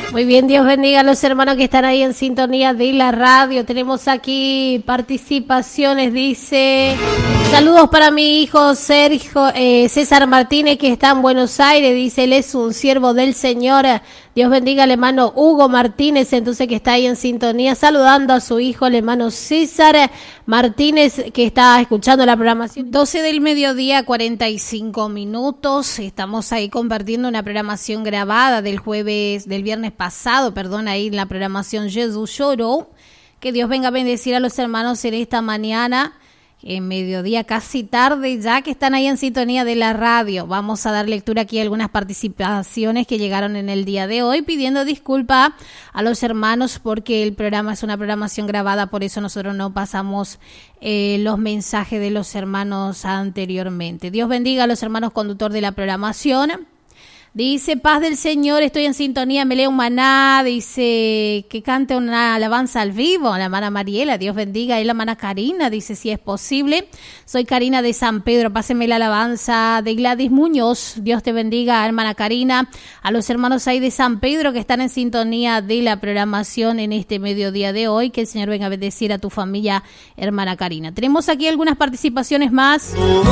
Muy bien, Dios bendiga a los hermanos que están ahí en sintonía de la radio. Tenemos aquí participaciones, dice... Saludos para mi hijo Sergio César Martínez, que está en Buenos Aires, dice, él es un siervo del Señor. Dios bendiga al hermano Hugo Martínez, entonces que está ahí en sintonía, saludando a su hijo, el hermano César Martínez, que está escuchando la programación. 12 del mediodía, 45 minutos. Estamos ahí compartiendo una programación grabada del viernes pasado, ahí en la programación Jesús Lloró. Que Dios venga a bendecir a los hermanos en esta mañana. En mediodía, casi tarde, ya que están ahí en sintonía de la radio. Vamos a dar lectura aquí a algunas participaciones que llegaron en el día de hoy, pidiendo disculpa a los hermanos porque el programa es una programación grabada, por eso nosotros no pasamos los mensajes de los hermanos anteriormente. Dios bendiga a los hermanos conductor de la programación. Dice, paz del Señor, estoy en sintonía, me leo un maná, dice que cante una alabanza al vivo, la hermana Mariela, Dios bendiga, y la hermana Karina, dice, si es posible, soy Karina de San Pedro, páseme la alabanza de Gladys Muñoz, Dios te bendiga, hermana Karina, a los hermanos ahí de San Pedro que están en sintonía de la programación en este mediodía de hoy, que el Señor venga a bendecir a tu familia, hermana Karina. Tenemos aquí algunas participaciones más.